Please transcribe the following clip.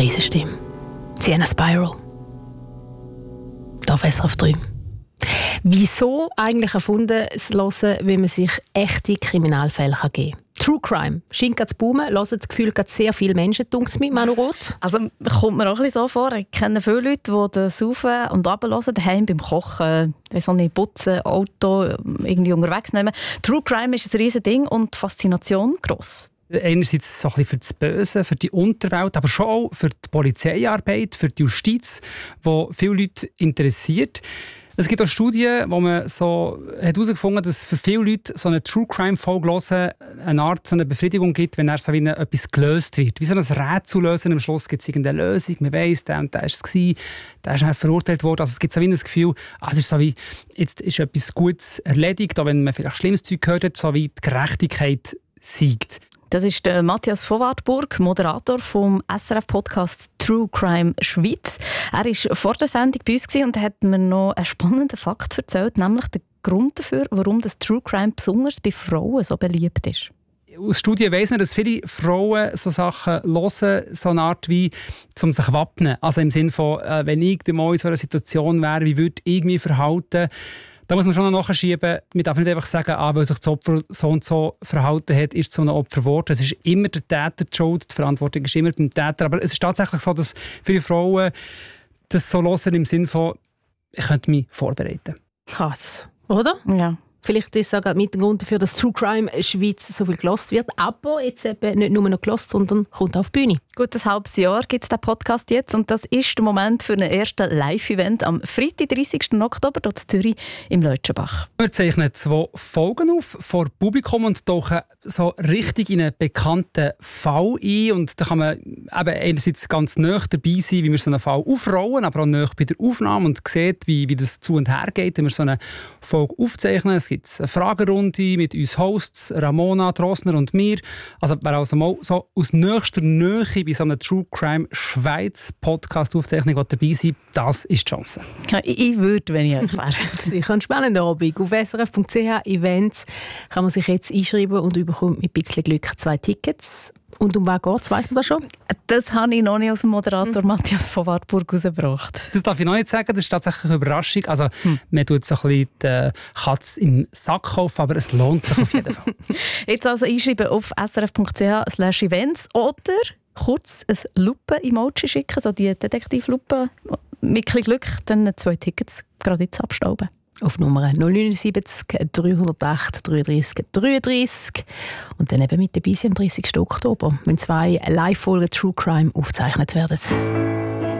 Riesenstimme. Sienna Spiral. Da auf SRF 3. Wieso eigentlich erfunden, das Hören, wie man sich echte Kriminalfälle geben kann? True Crime scheint zu boomen. Hören das Gefühl, sehr viele Menschen mit Manu Roth. Also kommt mir auch ein bisschen so vor. Ich kenne viele Leute, die das Auf- und Runterhören, daheim beim Kochen, Putzen, Auto, irgendwie unterwegs nehmen. True Crime ist ein riesen Ding und die Faszination gross. Einerseits so ein bisschen für das Böse, für die Unterwelt, aber schon auch für die Polizeiarbeit, für die Justiz, die viele Leute interessiert. Es gibt auch Studien, wo man so herausgefunden hat, dass es für viele Leute so eine True-Crime-Folge hören eine Art so eine Befriedigung gibt, wenn so wie etwas gelöst wird. Wie so ein Rätsel lösen. Am Schluss gibt es irgendeine Lösung. Man weiss, der und der war es. Der ist verurteilt worden. Also es gibt so wie ein Gefühl, es ist so wie, jetzt ist etwas Gutes erledigt, auch wenn man vielleicht schlimmes Zeug gehört hat, so wie die Gerechtigkeit siegt. Das ist der Matthias von Wartburg, Moderator vom SRF-Podcast True Crime Schweiz. Er war vor der Sendung bei uns und hat mir noch einen spannenden Fakt erzählt, nämlich den Grund dafür, warum das True Crime besonders bei Frauen so beliebt ist. Aus Studien weiss man, dass viele Frauen so Sachen hören, so eine Art wie zum sich wappnen. Also im Sinne von, wenn ich mal in so einer Situation wäre, wie würde ich mich verhalten? Da muss man schon noch nachschieben. Man darf nicht einfach sagen, weil sich das Opfer so und so verhalten hat, ist es so ein Opfer geworden. Es ist immer der Täter die Schuld, die Verantwortung ist immer dem Täter. Aber es ist tatsächlich so, dass viele Frauen das so hören im Sinne von, ich könnte mich vorbereiten. Krass, oder? Ja. Vielleicht ist es auch mit dem Grund dafür, dass True Crime in der Schweiz so viel gelost wird. Aber jetzt eben nicht nur noch gelost, sondern kommt auf die Bühne. Gut ein halbes Jahr gibt es diesen Podcast jetzt und das ist der Moment für ein erstes Live-Event am Freitag, 30. Oktober, dort in Zürich im Leutschenbach. Wir zeichnen 2 Folgen auf vor Publikum und tauchen so richtig in einen bekannten Fall ein. Und da kann man eben einerseits ganz nah dabei sein, wie wir so einen Fall aufrollen, aber auch nah bei der Aufnahme und sieht, wie das zu und her geht, wenn wir so eine Folge aufzeichnen. Es gibt eine Fragerunde mit uns Hosts, Ramona, Drossner und mir. Also wer also mal so aus nächster Nähe bei so einer True Crime Schweiz Podcast Aufzeichnung dabei sein, das ist die Chance. Ja, ich würde, wenn ich euch wäre. Sicher ein spannender Abend. Auf srf.ch-Events kann man sich jetzt einschreiben und bekommt mit ein bisschen Glück 2 Tickets. Und um was geht es? Weiss man das schon? Das habe ich noch nicht aus dem Moderator Matthias von Wartburg rausgebracht. Das darf ich noch nicht sagen, das ist tatsächlich eine Überraschung. Also, man tut so ein bisschen die Katze im Sack kaufen, aber es lohnt sich auf jeden Fall. Jetzt also einschreiben auf srf.ch/events oder kurz ein Lupe-Emoji schicken, so die Detektivlupe. Mit ein bisschen Glück dann 2 Tickets gerade jetzt abstauben. Auf Nummer 079 308 33 33 und dann eben mit dabei sein am 30. Oktober, wenn 2 Live-Folgen True Crime aufgezeichnet werden.